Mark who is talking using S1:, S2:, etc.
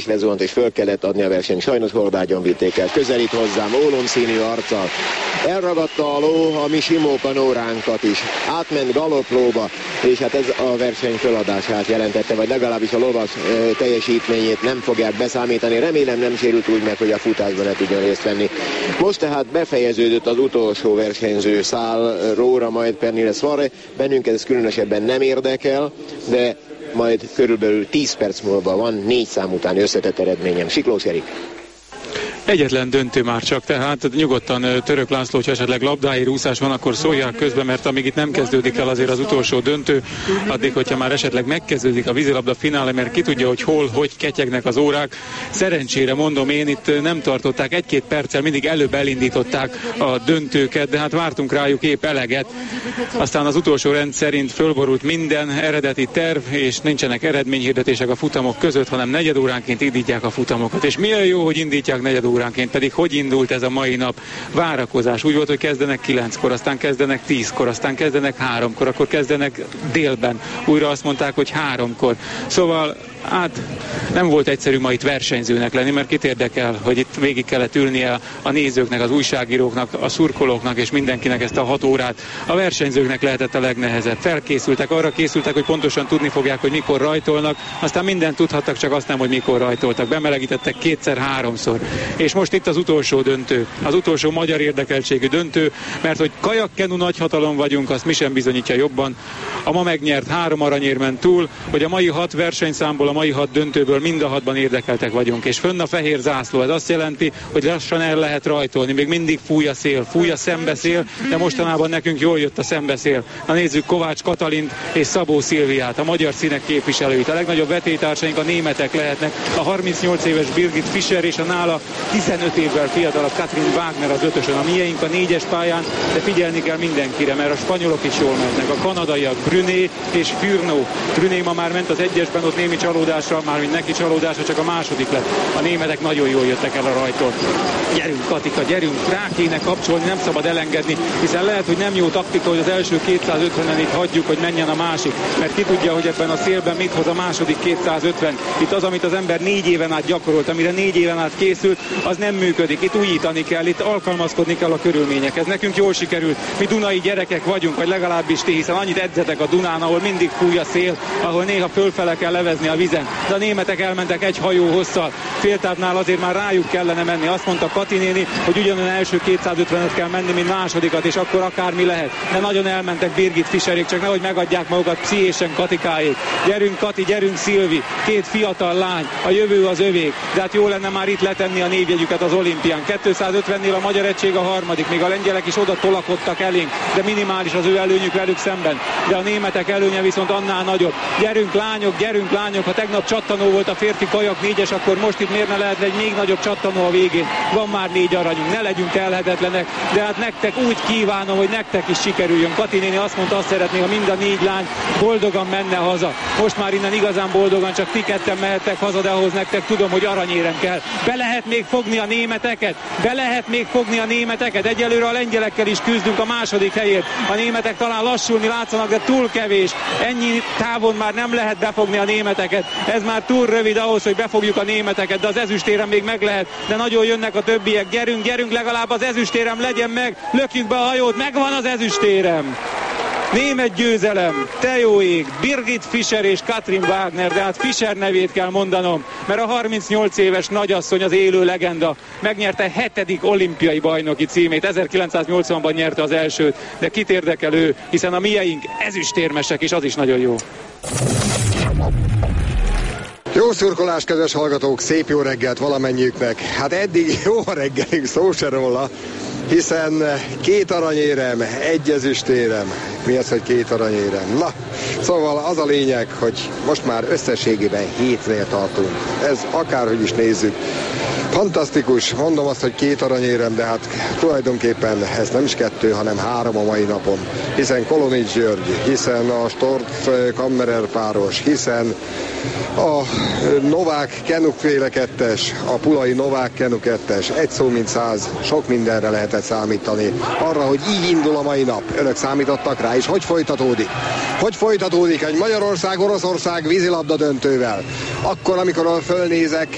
S1: lezuhant, és föl kellett adni a versenyt. Sajnos Horvágyon vitték el. Közelít hozzám, ólomszínű arccal. Elragadta a ló a mi simókanóránkat is. Átment galoplóba, és hát ez a verseny föladását jelentette, vagy legalábbis a lovas teljesítményét nem fogják beszámítani. Remélem nem sérült úgy meg, hogy a futásban ne tudjon részt venni. Most tehát befejeződött az utolsó versenyző szál, Róra, majd Pernille Soare. Bennünket ez különösebben nem érdekel, de majd körülbelül 10 perc múlva van 4 szám utáni összetett eredményem. Siklós Erik.
S2: Egyetlen döntő már csak, tehát nyugodtan Török László, hogyha esetleg labdáért úszás van, akkor szólják közben, mert amíg itt nem kezdődik el azért az utolsó döntő, addig, hogyha már esetleg megkezdődik a vízilabda finále, mert ki tudja, hogy hol, hogy ketyegnek az órák. Szerencsére mondom én, itt nem tartották, 1-2 perccel mindig előbb elindították a döntőket, de hát vártunk rájuk épp eleget. Aztán az utolsó rend szerint fölborult minden eredeti terv, és nincsenek eredményhirdetések a futamok között, hanem negyedóránként indítják a futamokat. És milyen jó, hogy indítják negyedóránként, pedig hogy indult ez a mai nap? Várakozás. Úgy volt, hogy kezdenek 9-kor, aztán kezdenek 10-kor, aztán kezdenek 3-kor, akkor kezdenek délben. Újra azt mondták, hogy 3-kor. Szóval hát nem volt egyszerű ma itt versenyzőnek lenni, mert kit érdekel, hogy itt végig kellett ülnie a nézőknek, az újságíróknak, a szurkolóknak és mindenkinek ezt a 6 órát. A versenyzőknek lehetett a legnehezebb. Felkészültek, arra készültek, hogy pontosan tudni fogják, hogy mikor rajtolnak, aztán mindent tudhattak, csak azt nem, hogy mikor rajtoltak. Bemelegítettek 2-3-szor. És most itt az utolsó döntő, az utolsó magyar érdekeltségű döntő, mert hogy kajakkenu nagyhatalom vagyunk, azt mi sem bizonyítja jobban. A ma megnyert 3 aranyérmen túl, hogy a mai 6 versenyszámból, a mai 6 döntőből mind a 6-ban érdekeltek vagyunk. És fönn a fehér zászló, ez azt jelenti, hogy lassan el lehet rajtolni. Még mindig fúj a szél, fúj a szembeszél, de mostanában nekünk jól jött a szembeszél. Na nézzük Kovács Katalint és Szabó Szilviát, a magyar színek képviselőit. A legnagyobb vetélytársaink a németek lehetnek, a 38 éves Birgit Fischer és a nála 15 évvel fiatalabb Katrin Wagner az 5-ösön. A miénk a 4-es pályán, de figyelni kell mindenkire, mert a spanyolok is jól mennek. A kanadaiak Bruné és Fürnó. Bruné ma már ment az 1-esben, ott némi csalódásra, mármint neki csalódásra, csak a második lett. A németek nagyon jól jöttek el a rajtól. Gyerünk Katika, gyerünk, rá kéne kapcsolni, nem szabad elengedni, hiszen lehet, hogy nem jó taktika, hogy az első 250-en itt hagyjuk, hogy menjen a másik, mert ki tudja, hogy ebben a szélben mit hoz a második 250. Itt az, amit az ember 4 éven át gyakorolt, amire 4 éven át készült, az nem működik. Itt újítani kell, itt alkalmazkodni kell a körülményekhez. Nekünk jól sikerült, mi dunai gyerekek vagyunk, vagy legalábbis ti, hiszen annyit edzetek a Dunán, ahol mindig fúj a szél, ahol néha fölfele kell levezni a vizen. De a németek elmentek egy hajó hosszal. Féltávnál azért már rájuk kellene menni. Azt mondta Kati néni, hogy ugyanolyan első 250-et kell menni, mint másodikat, és akkor akármi lehet. De nagyon elmentek Birgit Fischerék, csak nehogy megadják magukat pszichésen Katikáék. Gyerünk Kati, gyerünk Szilvi, 2 fiatal lány, a jövő az övék. De hát jó lenne már itt letenni a névjegyüket az olimpián. 250-nél a magyar egység a harmadik, még a lengyelek is oda tolakodtak elénk, de minimális az ő előnyük velük szemben. De a németek előnye viszont annál nagyobb. Gyerünk lányok, ha tegnap csattanó volt a férfi kajak 4-es, akkor most itt miért ne lehet egy még nagyobb csattanó a végén? Van már 4 aranyunk, ne legyünk elhetetlenek, de hát nektek úgy kívánom, hogy nektek is sikerüljön. Kati néni azt mondta, azt szeretné, ha mind a 4 lány boldogan menne haza. Most már innen igazán boldogan, csak ti ketten mehettek haza, de ahhoz nektek tudom, hogy aranyérem kell. Be lehet még fogni a németeket? Egyelőre a lengyelekkel is küzdünk a második helyért. A németek talán lassulni látszanak, de túl kevés. Ennyi távon már nem lehet befogni a németeket. Ez már túl rövid ahhoz, hogy befogjuk a németeket, de az ezüstérem még meg lehet. De nagyon jönnek a többiek. Gyerünk, legalább az ezüstérem legyen meg. Lökjük be a hajót, megvan az ezüstérem. Német győzelem, te jó ég, Birgit Fischer és Katrin Wagner, de hát Fischer nevét kell mondanom, mert a 38 éves nagyasszony az élő legenda. Megnyerte 7. olimpiai bajnoki címét, 1980-ban nyerte az elsőt, de kit érdekel ő, hiszen a mieink ezüstérmesek, és az is nagyon jó.
S3: Jó szurkolás, kedves hallgatók, szép jó reggelt valamennyiüknek. Hát eddig jó reggelünk, szó se róla, hiszen 2 aranyérem, 1 ezüstérem. Mi az, hogy 2 aranyérem? Na, szóval az a lényeg, hogy most már összességében 7-nél tartunk. Ez akárhogy is nézzük. Fantasztikus, mondom azt, hogy 2 aranyérem, de hát tulajdonképpen ez nem is 2, hanem 3 a mai napon. Hiszen Kolonics György, hiszen a Storz Kammerer páros, hiszen a Novák Kenuféle 2-es, a Pulai Novák Kenu 2-es, egy szó mint 100, sok mindenre lehetett számítani. Arra, hogy így indul a mai nap. Önök számítottak rá, és hogy folytatódik? Hogy folytatódik egy Magyarország-Oroszország vízilabda döntővel? Akkor, amikor fölnézek